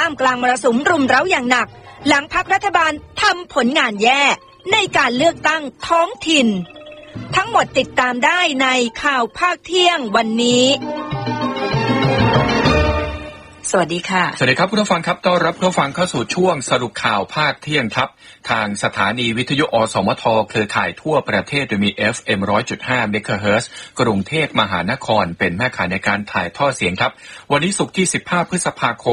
ามกลางมรสุมรุมเร้าอย่างหนักหลังพรรครัฐบาลทำผลงานแย่ในการเลือกตั้งท้องถิ่นทั้งหมดติดตามได้ในข่าวภาคเที่ยงวันนี้สวัสดีค่ะสวัสดีครับผู้ฟังครับต้อนรับผู้ฟังเข้าสู่ช่วงสรุปข่าวภาคเที่ยงครับทางสถานีวิทยุอสมทเครือข่ายทั่วประเทศโดยมี FM 100.5 เมกะเฮิรตซ์กรุงเทพมหานครเป็นแม่ข่ายในการถ่ายทอดเสียงครับวันนี้ศุกร์ที่15พฤษภาคม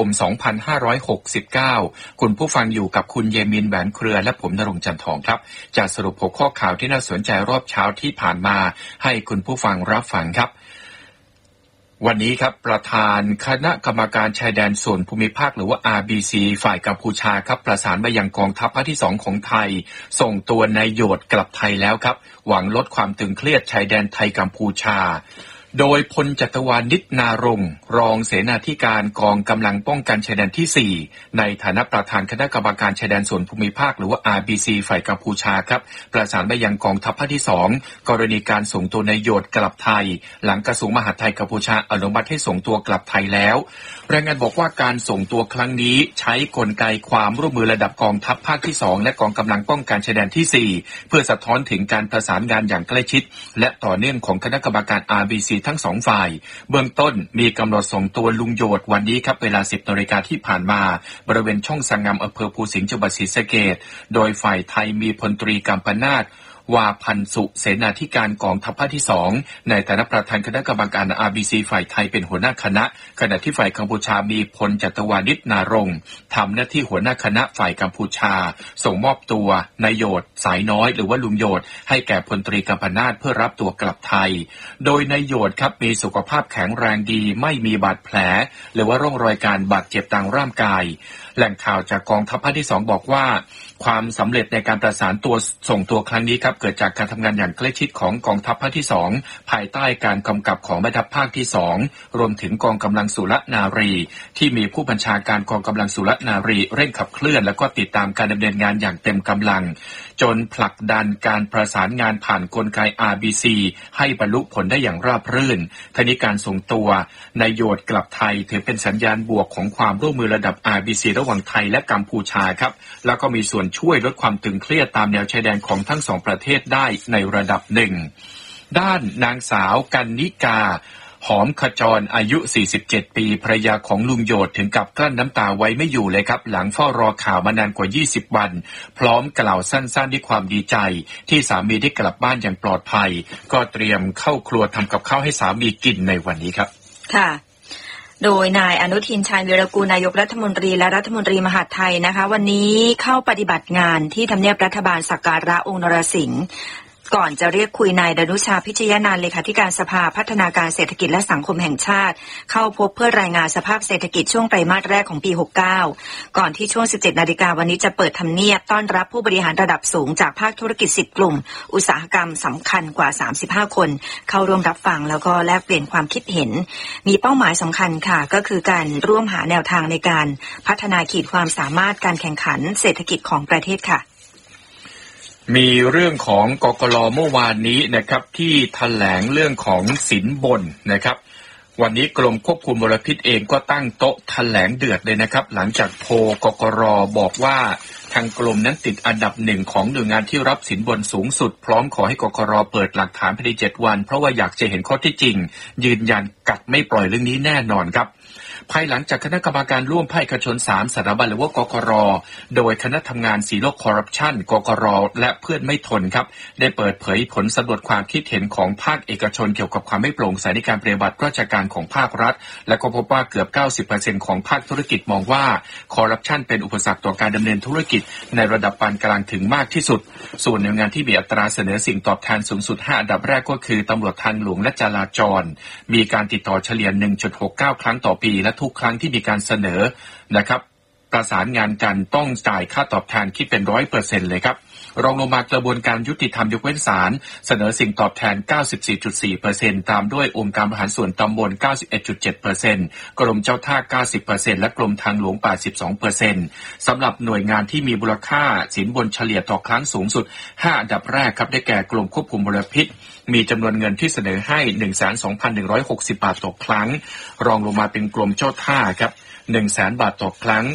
2569คุณผู้ฟังอยู่กับคุณเยมินแหวนเครือและผมณรงค์จันทองครับจะสรุป6ข้อข่าวที่น่าสนใจรอบเช้าที่ผ่านมาให้คุณผู้ฟังรับฟังครับวันนี้ครับประธานคณะกรรมการชายแดนส่วนภูมิภาคหรือว่า RBC ฝ่ายกัมพูชาครับประสานไปยังกองทัพภาคที่2ของไทยส่งตัวนายโยดกลับไทยแล้วครับหวังลดความตึงเครียดชายแดนไทยกัมพูชาโดยพลจัตวานิชนรงค์รองเสนาธิการกองกำลังป้องกันชายแดนที่4ในฐานะประธานคณะกรรมการชายแดนส่วนภูมิภาคหรือว่า RBC ฝ่ายกัมพูชาครับประสานไปยังกองทัพภาคที่2กรณีการส่งตัวนายโยดกลับไทยหลังกระทรวงมหาดไทยกัมพูชาอนุมัติให้ส่งตัวกลับไทยแล้วรายงานบอกว่าการส่งตัวครั้งนี้ใช้กลไกความร่วมมือระดับกองทัพภาคที่2และกองกำลังป้องกันชายแดนที่4เพื่อสะท้อนถึงการประสานงานอย่างใกล้ชิดและต่อเนื่องของคณะกรรมการ RBC ทั้ง2ฝ่ายเบื้องต้นมีกำหนดส่งตัวลุงโยดวันนี้ครับเวลา 10 นาฬิกาที่ผ่านมาบริเวณช่องสังงามอำเภอภูสิงห์จังหวัดศรีสะเกษโดยฝ่ายไทยมีพลตรีกัมปนาทวาพันสุเสนาธิการกองทัพภาคที่2ในฐานะประธานคณะกรรมการ RBC ฝ่ายไทยเป็นหัวหน้าคณะขณะที่ฝ่ายกัมพูชามีพลจัตวานิชนรงค์ทำหน้าที่หัวหน้าคณะฝ่ายกัมพูชาส่งมอบตัวนายโยดสายน้อยหรือว่าลุงโยดให้แก่พลตรีกัมปนาทเพื่อรับตัวกลับไทยโดยนายโยดครับมีสุขภาพแข็งแรงดีไม่มีบาดแผลหรือว่าร่องรอยการบาดเจ็บทางร่างกายแหล่งข่าวจากกองทัพภาคที่2บอกว่าความสำเร็จในการประสานตัวส่งตัวครั้งนี้ครับเกิดจากการทำงานอย่างใกล้ชิดของกองทัพภาคที่2ภายใต้การกำกับของแม่ทัพภาคที่2รวมถึงกองกำลังสุรนารีที่มีผู้บัญชาการกองกำลังสุรนารีเร่งขับเคลื่อนและก็ติดตามการดำเนินงานอย่างเต็มกำลังจนผลักดันการประสานงานผ่านกลไก RBC ให้บรรลุผลได้อย่างราบรื่นทั้งนี้การส่งตัวนายโยดกลับไทยถือเป็นสัญญาณบวกของความร่วมมือระดับ RBC ระหว่างไทยและกัมพูชาครับแล้วก็มีส่วนช่วยลดความตึงเครียดตามแนวชายแดนของทั้งสองประเทศได้ในระดับหนึ่งด้านนางสาวกันนิกาหอมขจรอายุ 47 ปีภรรยาของลุงโยดถึงกับกลั้นน้ำตาไว้ไม่อยู่เลยครับหลังเฝ้ารอข่าวมานานกว่า 20 วันพร้อมกล่าวสั้นๆด้วยความดีใจที่สามีได้กลับบ้านอย่างปลอดภัยก็เตรียมเข้าครัวทำกับข้าวให้สามีกินในวันนี้ครับค่ะโดยนายอนุทินชาญวีรกูลนายกรัฐมนตรีและรัฐมนตรีมหาดไทยนะคะวันนี้เข้าปฏิบัติงานที่ทำเนียบรัฐบาลสักการะองค์นรสิงห์ก่อนจะเรียกคุยนายดนุชาพิชยนันท์เลขาธิการสภาพัฒนาการเศรษฐกิจและสังคมแห่งชาติเข้าพบเพื่อรายงานสภาพเศรษฐกิจช่วงไตรมาสแรกของปี 69 ก่อนที่ช่วง 17 นาฬิกาวันนี้จะเปิดทำเนียบต้อนรับผู้บริหารระดับสูงจากภาคธุรกิจ 10 กลุ่มอุตสาหกรรมสำคัญกว่า 35 คนเข้าร่วมรับฟังแล้วก็แลกเปลี่ยนความคิดเห็นมีเป้าหมายสำคัญค่ะก็คือการร่วมหาแนวทางในการพัฒนาขีดความสามารถการแข่งขันเศรษฐกิจของประเทศค่ะมีเรื่องของกกล.เมื่อวานนี้นะครับที่แถลงเรื่องของสินบนนะครับวันนี้กรมควบคุมมลพิษเองก็ตั้งโต๊ะแถลงเดือดเลยนะครับหลังจากโพลกกร.บอกว่าทางกรมนั้นติดอันดับ1ของหน่วยงานที่รับสินบนสูงสุดพร้อมขอให้กกร.เปิดหลักฐานภายใน7 วันเพราะว่าอยากจะเห็นข้อเท็จจริงยืนยันกัดไม่ปล่อยเรื่องนี้แน่นอนครับภายหลังจากคณะกรรมการร่วมภาคเอกชน3สถาบันหรือว่ากกร.โดยคณะทำงานสีโลกคอร์รัปชันกกร.และเพื่อนไม่ทนครับได้เปิดเผยผลสำรวจความคิดเห็นของภาคเอกชนเกี่ยวกับความไม่โปร่งใสในการปฏิบัติราชการของภาครัฐและก็พบว่าเกือบ 90% ของภาคธุรกิจมองว่าคอร์รัปชันเป็นอุปสรรคต่อการดำเนินธุรกิจในระดับปานกลางถึงมากที่สุดส่วนหน่วยงานที่มีอัตราเสนอสิ่งตอบแทนสูงสุด5อันดับแรกก็คือตำรวจทางหลวงและจราจรมีการติดต่อเฉลี่ย 1.69 ครั้งต่อปีและทุกครั้งที่มีการเสนอนะครับประสานงานกันต้องจ่ายค่าตอบแทนคิดเป็น 100% เลยครับ รองลงมากระบวนการยุติธรรมยกเว้นศาลเสนอสิ่งตอบแทน 94.4% ตามด้วยองค์การบริหารส่วนตำบล 91.7% กรมเจ้าท่า 90% และกรมทางหลวง 82% สำหรับหน่วยงานที่มีมูลค่าสินบนเฉลี่ยต่อครั้งสูงสุด5อันดับแรกครับได้แก่กรมควบคุมมลพิษมีจำนวนเงินที่เสนอให้ 12,160 บาทต่อครั้งรองลงมาเป็นกรมเจ้าท่าครับ100,000 บาทต่อครั้ง